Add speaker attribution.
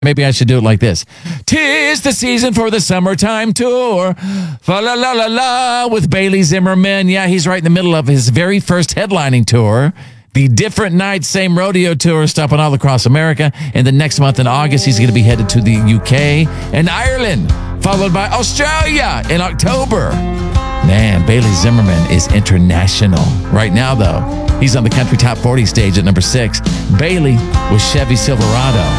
Speaker 1: Maybe I should do it like this. 'Tis the season for the summertime tour. Fa la la la la with Bailey Zimmerman. Yeah, he's right in the middle of his very first headlining tour. The Different Nights, Same Rodeo Tour, stopping all across America. And the next month in August, he's going to be headed to the UK and Ireland, followed by Australia in October. Man, Bailey Zimmerman is international. Right now, though, he's on the Country Top 40 stage at number 6. Bailey with Chevy Silverado.